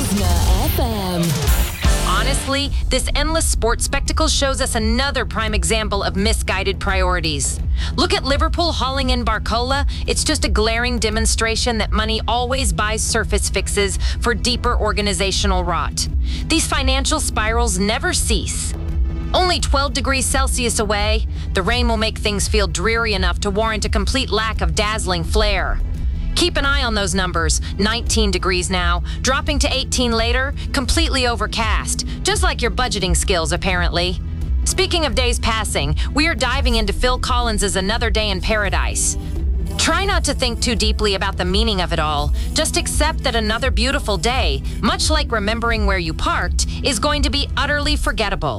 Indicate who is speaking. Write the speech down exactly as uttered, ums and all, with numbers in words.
Speaker 1: Listener F M.
Speaker 2: Honestly, this endless sports spectacle shows us another prime example of misguided priorities. Look at Liverpool hauling in Barcola. It's just a glaring demonstration that money always buys surface fixes for deeper organizational rot. These financial spirals never cease. Only twelve degrees Celsius away, the rain will make things feel dreary enough to warrant a complete lack of dazzling flair. Keep an eye on those numbers. nineteen degrees now, dropping to eighteen later, completely overcast, just like your budgeting skills, apparently. Speaking of days passing, we are diving into Phil Collins's Another Day in Paradise. Try not to think too deeply about the meaning of it all. Just accept that another beautiful day, much like remembering where you parked, is going to be utterly forgettable.